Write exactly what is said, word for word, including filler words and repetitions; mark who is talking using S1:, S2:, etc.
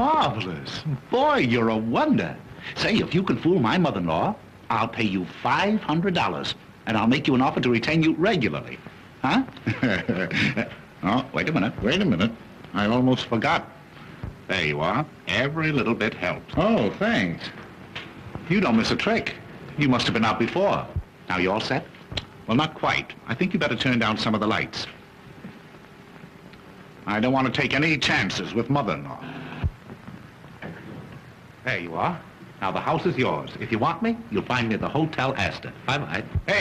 S1: Marvelous. Boy, you're a wonder. Say, if you can fool my mother-in-law, I'll pay you five hundred dollars, and I'll make you an offer to retain you regularly. Huh? Oh, wait a minute, wait a minute. I almost forgot. There you are. Every little bit helps. Oh, thanks. You don't miss a trick. You must have been out before. Now, you all set? Well, not quite. I think you better turn down some of the lights. I don't want to take any chances with mother-in-law. There you are. Now, the house is yours. If you want me, you'll find me at the Hotel Astor. Bye-bye. Hey!